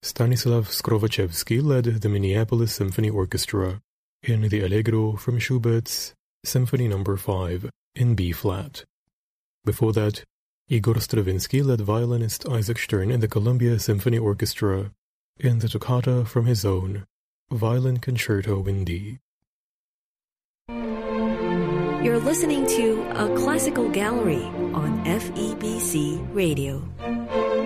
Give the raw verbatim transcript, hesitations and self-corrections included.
Stanislav Skrovačevsky led the Minneapolis Symphony Orchestra in the Allegro from Schubert's Symphony Number five in B-flat. Before that, Igor Stravinsky led violinist Isaac Stern in the Columbia Symphony Orchestra in the Toccata from his own Violin Concerto in D. You're listening to A Classical Gallery on F E B C Radio.